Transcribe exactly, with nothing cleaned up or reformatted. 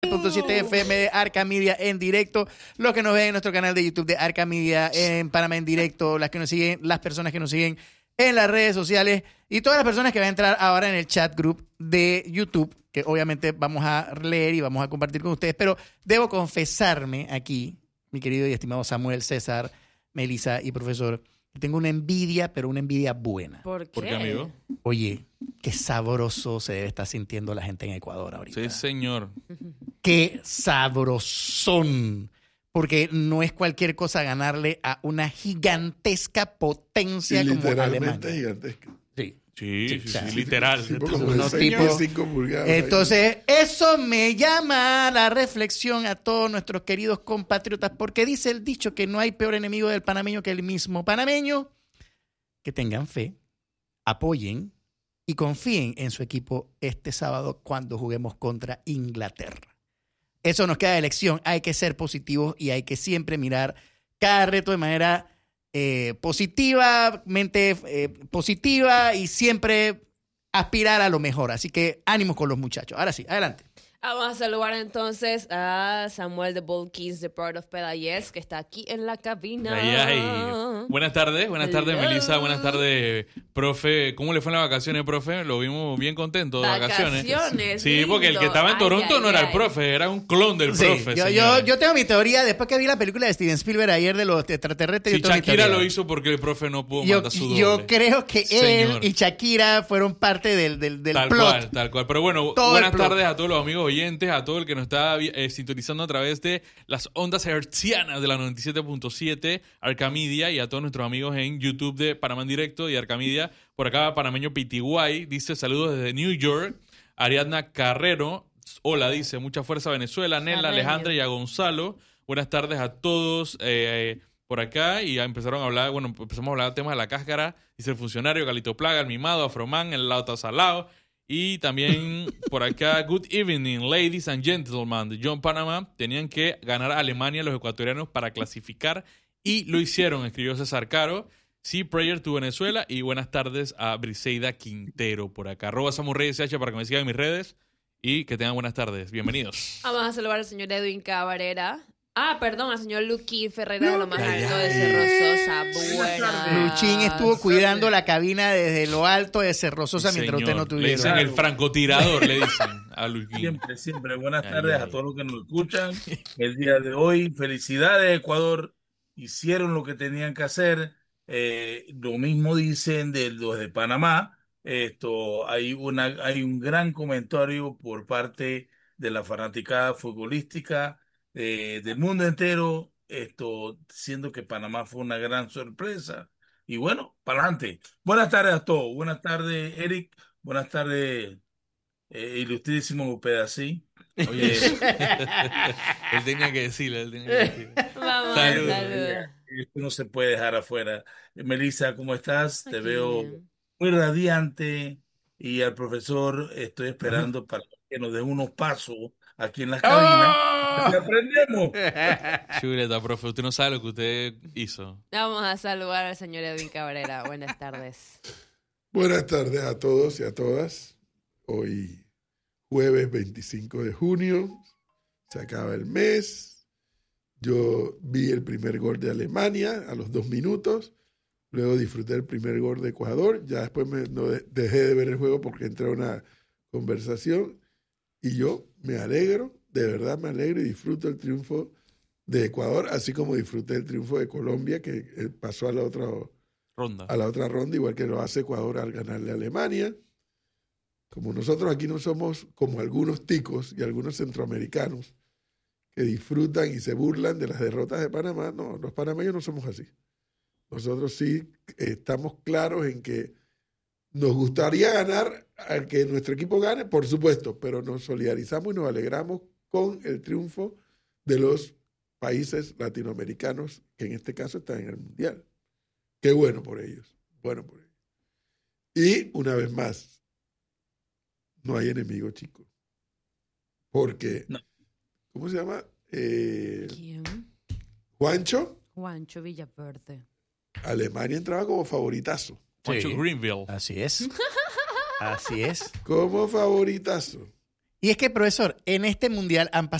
punto siete F M de Arca Media en directo, los que nos ven en nuestro canal de YouTube de Arca Media en Panamá en directo, las que nos siguen, las personas que nos siguen en las redes sociales y todas las personas que van a entrar ahora en el chat group de YouTube, que obviamente vamos a leer y vamos a compartir con ustedes, pero debo confesarme aquí, mi querido y estimado Samuel, César, Melissa y profesor, tengo una envidia, pero una envidia buena. ¿Por qué? ¿Por qué, amigo? Oye, qué sabroso se debe estar sintiendo la gente en Ecuador ahorita. Sí, señor. Qué sabrosón. Porque no es cualquier cosa ganarle a una gigantesca potencia y como Alemania. Gigantesca. Sí. Sí, sí, Sí, sí, sí. literal. Sí, como Unos de tipos- cinco pulgadas. Entonces, eso me llama a la reflexión a todos nuestros queridos compatriotas, porque dice el dicho que no hay peor enemigo del panameño que el mismo panameño. Que tengan fe, apoyen y confíen en su equipo este sábado cuando juguemos contra Inglaterra. Eso nos queda de lección. Hay que ser positivos y hay que siempre mirar cada reto de manera eh, positivamente eh, positiva y siempre aspirar a lo mejor. Así que ánimos con los muchachos. Ahora sí, adelante. Vamos a saludar entonces a Samuel de Bold Kids de Port of Pedayes, que está aquí en la cabina. Ay, ay. Buenas tardes, buenas tardes, Hello. Melissa, buenas tardes, profe. ¿Cómo le fue en las vacaciones, profe? Lo vimos bien contento de vacaciones. Vacaciones, Sí, porque el que lindo. estaba en Ay, Toronto ay, no era el ay. profe, era un clon del Sí, profe. yo, yo, señores. yo tengo mi teoría. Después que vi la película de Steven Spielberg ayer de los extraterrestres, Si yo tengo mi Shakira teoría. lo hizo porque el profe no pudo Yo, mandar su doble. yo creo que Señor. él y Shakira fueron parte del, del, del Tal plot. cual, tal cual. Pero bueno, Todo buenas el plot. tardes a todos los amigos oyentes, a todo el que nos está eh, sintonizando a través de las ondas hertzianas de la noventa y siete punto siete Arcamedia y a todos nuestros amigos en YouTube de Panamá en Directo y Arcamedia. Por acá, panameño Pitiguay dice saludos desde New York. Ariadna Carrero, hola, dice mucha fuerza a Venezuela. Nela, Carreño. Alejandra y a Gonzalo. Buenas tardes a todos eh, por acá. Y ya empezaron a hablar, bueno, empezamos a hablar de temas de la cáscara. Dice el funcionario, Galito Plaga, el mimado, Afroman, el Lauta Salao. Y también por acá, good evening, ladies and gentlemen, de John Panama. Tenían que ganar a Alemania los ecuatorianos para clasificar y lo hicieron, escribió César Caro. Sí, prayer to Venezuela y buenas tardes a Briseida Quintero por acá. Arroba Samurrey S H para que me sigan en mis redes y que tengan buenas tardes. Bienvenidos. Vamos a saludar al señor Edwin Cabrera. Ah, perdón, al señor Luqui Ferreira de lo más Ay, alto de ay. Cerro Sosa. Buenas. Luchín estuvo cuidando la cabina desde lo alto de Cerro Sosa mientras Señor, usted no le dicen tuviera. el francotirador, le dicen a Luis. Siempre, siempre. Buenas Ay, tardes ay. a todos los que nos escuchan. El día de hoy, felicidades Ecuador. Hicieron lo que tenían que hacer. Eh, lo mismo dicen de los de Panamá. Esto, hay una, hay un gran comentario por parte de la fanaticada futbolística eh, del mundo entero. Esto, diciendo que Panamá fue una gran sorpresa. Y bueno, para adelante. Buenas tardes a todos. Buenas tardes, Eric. Buenas tardes. Eh, ilustrísimo Pedací. Oye, Eh, él tenía que decirlo, él tenía que decirlo. Vamos, Salud. salud. esto no se puede dejar afuera. Eh, Melissa, ¿cómo estás? Te Aquí veo bien. muy radiante y al profesor estoy esperando para que nos dé unos pasos aquí en las cabinas. Así aprendemos. Chuleta, profe, usted no sabe lo que usted hizo. Vamos a saludar al señor Edwin Cabrera. Buenas tardes. Buenas tardes a todos y a todas. Hoy, jueves veinticinco de junio, se acaba el mes. Yo vi el primer gol de Alemania a los dos minutos. Luego disfruté el primer gol de Ecuador. Ya después me, no de- dejé de ver el juego porque entré a una conversación. Y yo me alegro, de verdad me alegro y disfruto el triunfo de Ecuador, así como disfruté el triunfo de Colombia, que eh, pasó a la otra, Ronda. a la otra ronda, igual que lo hace Ecuador al ganarle a Alemania. Como nosotros aquí no somos como algunos ticos y algunos centroamericanos que disfrutan y se burlan de las derrotas de Panamá, no, los panameños no somos así. Nosotros sí estamos claros en que nos gustaría ganar al que nuestro equipo gane, por supuesto, pero nos solidarizamos y nos alegramos con el triunfo de los países latinoamericanos que en este caso están en el Mundial. Qué bueno por ellos, bueno por ellos. Y una vez más, no hay enemigo, chicos. Porque, No. ¿cómo se llama? Eh, ¿Quién? Juancho, Juancho Villaverde. Alemania entraba como favoritazo. Juancho Sí. Greenville. Así es. Así es. Como favoritazo. Y es que, profesor, en este mundial han pasado